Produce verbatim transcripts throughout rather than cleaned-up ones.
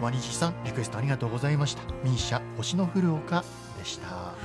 ワニジさんリクエストありがとうございました。ミーシャ星の降る丘でした。はい、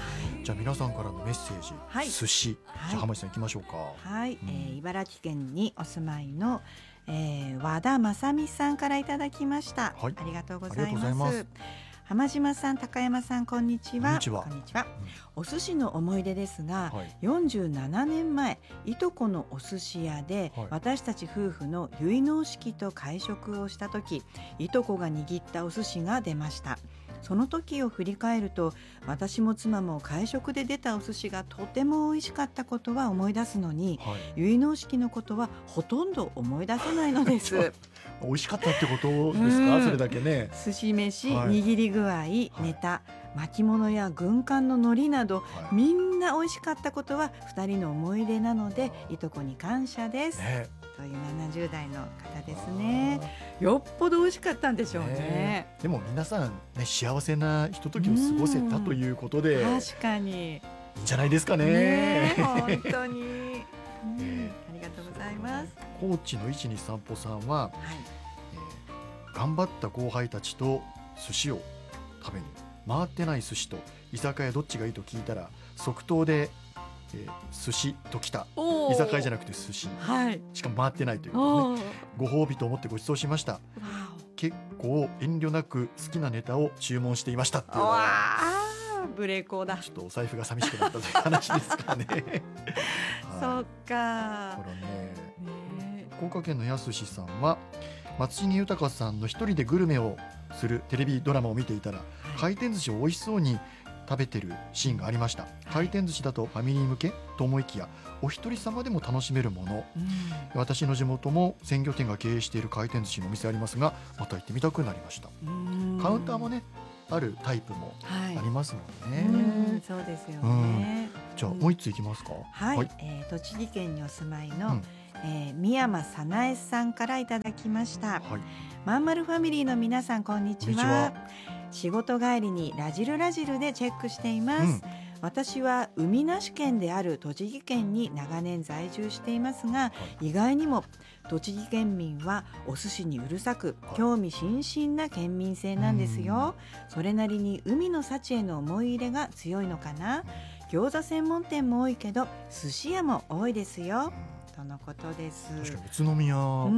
じゃあ皆さんからのメッセージ、はい、寿司、はい、じゃあ浜地さん行きましょうか。 はい、うん、えー、茨城県にお住まいの、えー、和田正美さんからいただきました、はい、ありがとうございます。浜島さん、高山さん、こんにちは。こんにちは。こんにちは。うん、お寿司の思い出ですが、はい、よんじゅうななねんまえいとこのお寿司屋で、はい、私たち夫婦の結納式と会食をした時、いとこが握ったお寿司が出ました。その時を振り返ると、私も妻も会食で出たお寿司がとても美味しかったことは思い出すのに、はい、結納式のことはほとんど思い出せないのです美味しかったってことですか、うん、それだけね。 寿司飯、はい、握り具合、はい、ネタ、巻物や軍艦の海苔など、はい、みんな美味しかったことはふたりの思い出なので、いとこに感謝です、ね、というななじゅう代の方ですね。よっぽど美味しかったんでしょう ね, ね。 でも皆さん、ね、幸せなひとときを過ごせたということで、 確かにいいんじゃないですか ね, ね本当に、うん、ありがとうございます。 高知のいちに散歩さんは、はい、えー、頑張った後輩たちと寿司を食べに回ってない寿司と居酒屋どっちがいいと聞いたら即答で、えー、寿司ときた。居酒屋じゃなくて寿司、はい、しかも回ってないということで、ね、ご褒美と思ってご馳走しました。結構遠慮なく好きなネタを注文していましたっていうのは、 無礼講だ。 ちょっとお財布が寂しくなったという話ですかねそっか、 これね、ね、福岡県のやすしさんは、松重豊さんの一人でグルメをするテレビドラマを見ていたら、はい、回転寿司を美味しそうに食べてるシーンがありました、はい、回転寿司だとファミリー向けと思いきやお一人様でも楽しめるもの、うん、私の地元も鮮魚店が経営している回転寿司のお店ありますが、また行ってみたくなりました。うん、カウンターもねあるタイプもありますもんね、はい、 うん、そうですよね、 うん、じゃあもう一ついきますか。 はい、はい、えー、栃木県にお住まいの、うん、えー、三山早苗さんからいただきました、はい、まんまるファミリーの皆さん、こんにちは。こんにちは。仕事帰りにラジルラジルでチェックしています、うん、私は海なし県である栃木県に長年在住していますが、はい、意外にも栃木県民はお寿司にうるさく、はい、興味津々な県民性なんですよ。それなりに海の幸への思い入れが強いのかな。餃子専門店も多いけど寿司屋も多いですよ、とのことです。 確かに宇都宮、うん、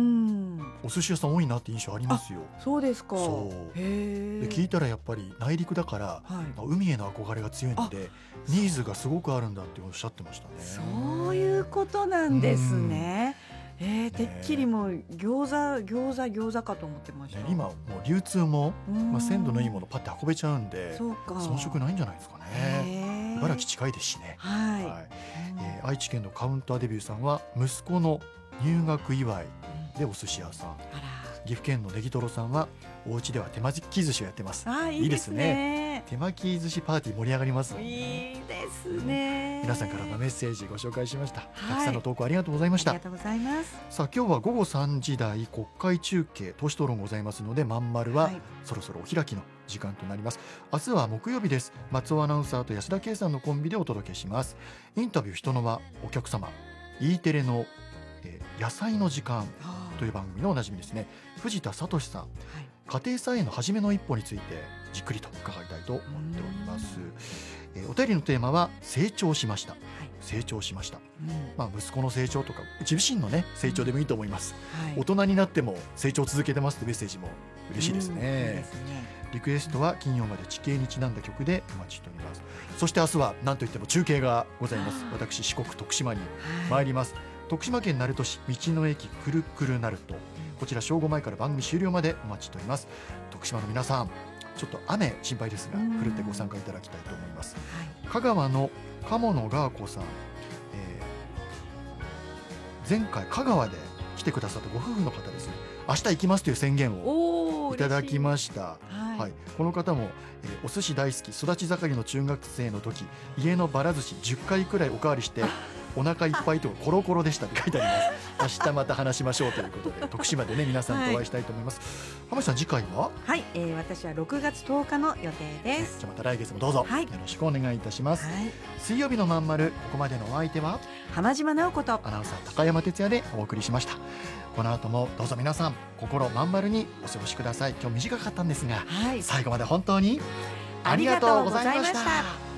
お寿司屋さん多いなって印象ありますよ。 そうですか。 そうへで聞いたらやっぱり内陸だから、はい、まあ、海への憧れが強いのでニーズがすごくあるんだっておっしゃってましたね。 そういうことなんですね。えー、てっきりもう餃子餃子餃子かと思ってました、ね、 今もう流通も、まあ、鮮度のいいものパッて運べちゃうんで、 そうか、 遜色ないんじゃないですかね。茨城近いですしね、 はいはい、えー、愛知県のカウンターデビューさんは息子の入学祝いでお寿司屋さん、うん、岐阜県のネギトロさんはお家では手巻き寿司をやってます。 あ、いいですね。 手巻き寿司パーティー盛り上がりますもんね。いいですね。 皆さんからのメッセージご紹介しました、はい、たくさんの投稿ありがとうございました。 ありがとうございます。 さあ今日は午後さんじ台国会中継党首討論ございますので、まんまるはそろそろお開きの時間となります。明日は木曜日です。松尾アナウンサーと安田圭さんのコンビでお届けします。インタビュー人の輪お客様、 E テレの、えー、野菜の時間という番組のおなじみですね、藤田聡さん、はい、家庭菜園の初めの一歩についてじっくりと伺いたいと思っております。えー、お便りのテーマは成長しました、はい、成長しました、うん、まあ、息子の成長とか自身のね成長でもいいと思います、はい、大人になっても成長を続けてますってメッセージも嬉しいですね、うん、いいですね。リクエストは金曜まで地形にちなんだ曲でお待ちしております。そして明日は何といっても中継がございます。私四国徳島に参ります、はい、徳島県鳴門市道の駅くるくる鳴門、こちら正午前から番組終了までお待ちしております。徳島の皆さん、ちょっと雨心配ですがふるってご参加いただきたいと思います、はい、香川の鴨野ガーコさん、えー、前回香川で来てくださったご夫婦の方ですね、明日行きますという宣言をいただきました。はいはい、この方も、えー、お寿司大好き、育ち盛りの中学生の時家のばら寿司じゅっかいくらいおかわりしてお腹いっぱいとコロコロでしたって書いてあります。明日また話しましょうということで徳島でね皆さんとお会いしたいと思います。浜地さん、次回ははい、えー、私はろくがつとおかの予定です。 じゃあまた来月もどうぞ、はい、よろしくお願いいたします、はい、水曜日のまんまる、ここまでのお相手は浜島直子とアナウンサー高山哲也でお送りしました。ここの後もどうぞ皆さん心まん丸にお過ごしください。今日短かったんですが、はい、最後まで本当にありがとうございました。